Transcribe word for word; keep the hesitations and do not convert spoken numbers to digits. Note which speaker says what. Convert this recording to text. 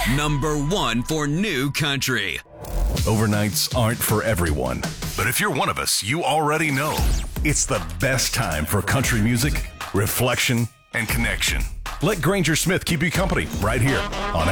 Speaker 1: Number one for new country.
Speaker 2: Overnights aren't for everyone, but if you're one of us, you already know it's the best time for country music, reflection, and connection. Let Granger Smith keep you company right here on